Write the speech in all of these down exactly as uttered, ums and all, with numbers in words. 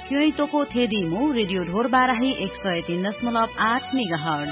यही तोको थेदिमु रेडियो ढोरबाराही एक सय तीन दशमलव आठ मेगाहर्ज।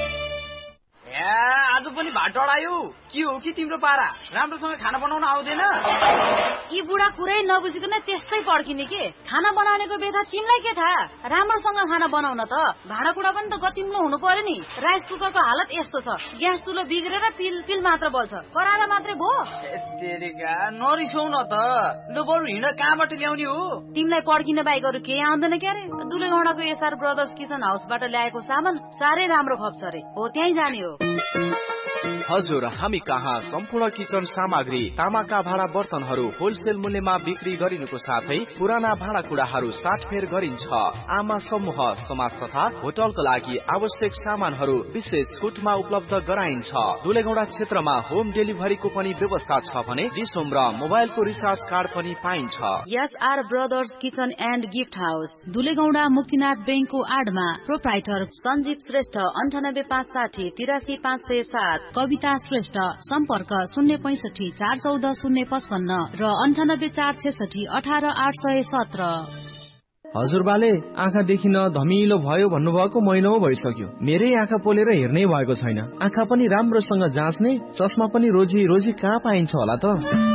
आज पनि भात डढायो के हो कि तिम्रो पारा राम्रोसँग खाना बनाउन आउँदैन? यी बुढा कुरै नबुझिकन त्यस्तै पड्किने के? खाना बनाउनेको बेथा तिमीलाई के थाहा? राम्रोसँग खाना बनाउन त भाँडाकुँडा पनि त गतिम्लो हुनु पर्यो नि। राइस कुकरको हालत यस्तो छ, ग्यास चुलो बिग्रेर पिल पिल मात्र बल्छ, कराएर मात्रै भो। तेरेका नरिसौ न त, ल बरु हिँड कहाँबाट ल्याउने हो? तिमीलाई पड्किन बाहेक अरू केही आउँदैन क्यारे? दुलेगौँडाको एसआर ब्रदर्स किचन हाउसबाट ल्याएको सामान साह्रै राम्रो खप्छ रे, हो त्यहीँ जाने हो। हजुर, हामी कहाँ सम्पूर्ण किचन सामग्री, तामाका भाँडा बर्तनहरू होलसेल मूल्यमा बिक्री गरिनुको साथै पुराना भाँडाकुँडाहरू साटफेर गरिन्छ। आमा समूह, समाज तथा होटलको लागि आवश्यक सामानहरू विशेष छुटमा उपलब्ध गराइन्छ। दुलेगौँडा क्षेत्रमा होम डेलिभरीको पनि व्यवस्था छ भने डिसोम र मोबाइलको रिचार्ज कार्ड पनि पाइन्छ। SR brothers kitchen and gift house, दुलेगौँडा Muktinath बैंकको आडमा। प्रोप्राइटर सञ्जीव श्रेष्ठ, अन्ठानब्बे पाँच साठी तिरासी पाँच सय सात। कविता श्रेष्ठ, सम्पर्क शून्य पैंसठी चार चौध शून्य पचपन्न र अन्ठानब्बे चार छेसठी अठार आठ सय सत्र। हजुरबाले आँखा देखिन धमिलो भयो भन्नुभएको महिना भइसक्यो। मेरै आँखा पोलेर हेर्नै भएको छैन। आँखा पनि राम्रोसँग जाँच्ने चस्मा पनि रोजी रोजी कहाँ पाइन्छ होला त?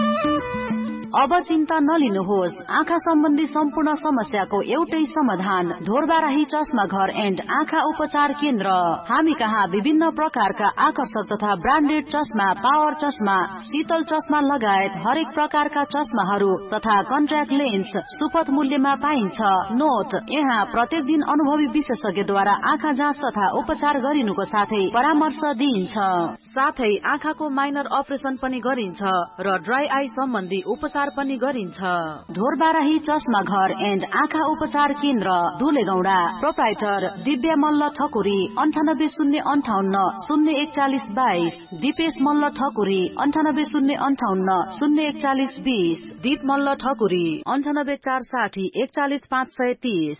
अब चिन्ता नलिनुहोस्, आँखा सम्बन्धी सम्पूर्ण समस्याको एउटै समाधान, ढोरबाराही चस्मा घर एन्ड आँखा उपचार केन्द्र। हामी कहाँ विभिन्न प्रकारका आकर्षक तथा ब्रान्डेड चस्मा, पावर चस्मा, शीतल चस्मा लगायत हरेक प्रकारका चस्माहरू तथा कन्ट्याक्ट लेन्स सुपथ मूल्यमा पाइन्छ। नोट, यहाँ प्रत्येक दिन अनुभवी विशेषज्ञद्वारा आँखा जाँच तथा उपचार गरिनुको साथै परामर्श दिइन्छ। साथै आँखाको माइनर अपरेसन पनि गरिन्छ र ड्राई आई सम्बन्धी उपचार पनि गरिन्छ। ढोरबाराही चस्मा घर एन्ड आँखा उपचार केन्द्र, दुलेगौँडा। प्रोप्राइटर दिव्य मल्ल ठकुरी, अन्ठानब्बे शून्य अन्ठाउन्न शून्य एकचालिस बाइस। दिपेश मल्ल ठकुरी, अन्ठानब्बे शून्य अन्ठाउन्न शून्य एकचालिस बिस। दीप मल्ल ठकुरी, अन्ठानब्बे चार साठी एकचालिस पाँच सय तीस।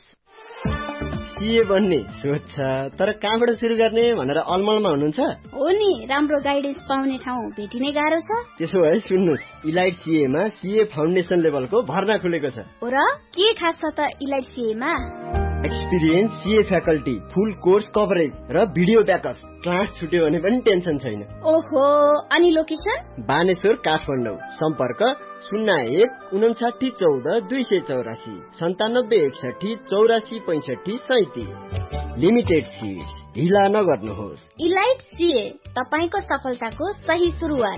के भन्ने सोध्छ, तर कहाँबाट सुरु गर्ने भनेर अलमलमा हुनुहुन्छ? हो नि, राम्रो गाइडेन्स पाउने ठाउँ भेटिने गाह्रो छ। त्यसो भए सुन्नुहोस्, इलाइट सीएमा सीए फाउन्डेसन लेभलको भर्ना खुलेको छ। हो र के खास छ त इलाइट सीएमा? एक्सपिरियन्स सीए फ्याकल्टी, फुल कोर्स कभरेज र भिडियो ब्याकअप। क्लास छुट्यो भने पनि टेन्सन छैन। ओहो, अनि लोकेसन? बानेश्वर, काठमाडौँ। सम्पर्क शून्य एक उन्साठी चौध दुई सय चौरासी सन्तानब्बे एकसठी चौरासी पैंसठी सैतिस। लिमिटेड सीट, ढिला नगर्नुहोस्। इलाइट सीए, तपाईको सफलताको सही सुरुवात।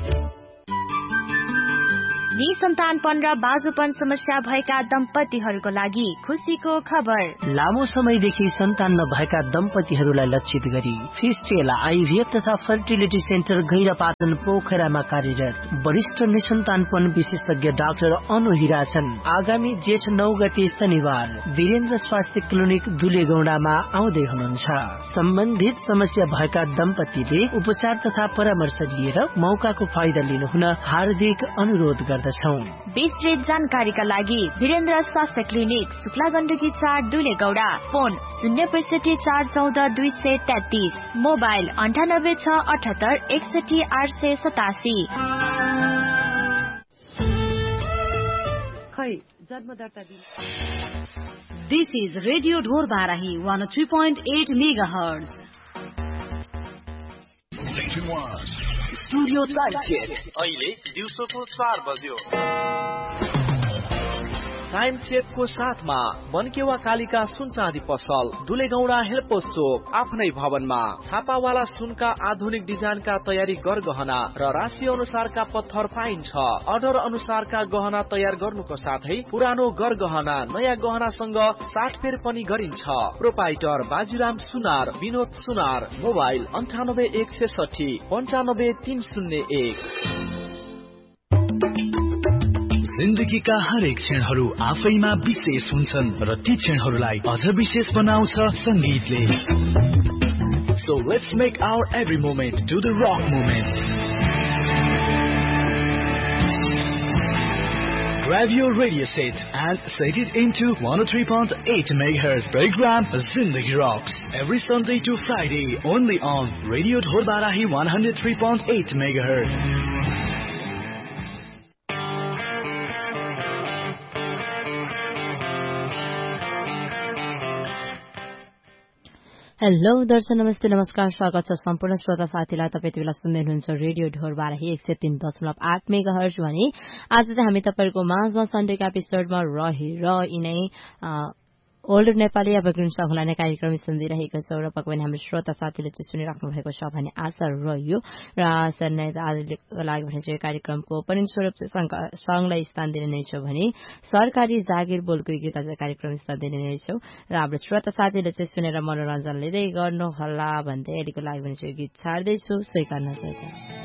निसन्तानपन र बाजुपन समस्या भएका दम्पतिहरूको लागि खुसीको खबर। लामो समयदेखि सन्तान नभएका दम्पतिहरूलाई लक्षित गरी फिस्टेला आइभीएफ तथा फर्टिलिटी सेन्टर गैरापाटन पोखरामा कार्यरत वरिष्ठ निसन्तानपन विशेषज्ञ डाक्टर अनु हिराछन्। आगामी जेठ नौ गते शनिबार वीरेन्द्र स्वास्थ्य क्लिनिक दुलेगौँडामा आउँदै हुनुहुन्छ। सम्बन्धित समस्या भएका दम्पतिले उपचार तथा परामर्श लिएर मौकाको फाइदा लिनुहुन हार्दिक अनुरोध गर्दछौं। विस्तृत जानकारीका लागि वीरेन्द्र स्वास्थ्य क्लिनिक, शुक्ला गण्डकी चार, दुलेगौडा। फोन शून्य पैंसठी चार चौध दुई सय तेत्तीस। मोबाइल अन्ठानब्बे छ अठहत्तर एकसठी आठ सय सतासी। खै जन्म दर्ता दिन। This is radio Dhorbarahi one three point at megahertz. Studio time check अहिले दिउँसोको चार बज्यो। टाइम चेकको साथमा बनकेवा कालिका सुन चाँदी पसल, दुलेगौडा हेलपोस्ट चोक, आफ्नै भवनमा छापावाला सुनका आधुनिक डिजाइनका तयारी गरगहना र राशि अनुसारका पत्थर पाइन्छ। अर्डर अनुसारका गहना तयार गर्नुको साथै पुरानो गरगहना नयाँ गहनासँग साटफेर पनि गरिन्छ। प्रोपाइटर बाजीराम सुनार, विनोद सुनार। मोबाइल अन्ठानब्बे एक छेसठी पन्चानब्बे तीन शून्य एक। जिन्दगीका हरेक क्षणहरू आफैमा विशेष हुन्छन् र ती क्षणहरूलाई अझ विशेष बनाउँछ संगीतले। So let's make our every moment to the rock moment. Grab your radio set and set it into one oh three point eight megahertz program Zindagi Rocks every Sunday to Friday only on Radio Dhorabarahi one oh three point eight megahertz. Hello दर्शक नमस्ते नमस्कार स्वागत छ सम्पूर्ण श्रोता साथीलाई तपाईँ यति बेला सुन्दै हुनुहुन्छ रेडियो ढोर बाराही एक सय तीन दशमलव आठ मेगा हर्ज भने आज चाहिँ हामी तपाईँको माझमा सन्डेको एपिसोडमा रहेर यिनै ओल्ड नेपाली एभरग्रिन सङ्घलाई नै कार्यक्रम सुनिरहेको छौँ र पक्कै पनि हाम्रो श्रोता साथीले चाहिँ सुनिराख्नु भएको छ भन्ने आशा रह्यो र आशा नै आजको लागि भने चाहिँ कार्यक्रमको ओपनिङ स्वरूप चाहिँ सङ्घलाई स्थान दिने नै छौँ भने सरकारी जागिर बोलको गीत आज कार्यक्रम स्थान दिने नै छौँ र हाम्रो श्रोता साथीले चाहिँ सुनेर मनोरञ्जन लिँदै गर्नुहोला भन्दै अहिलेको लागि भने चाहिँ गीत छाड्दैछु स्वीकार नगर्दा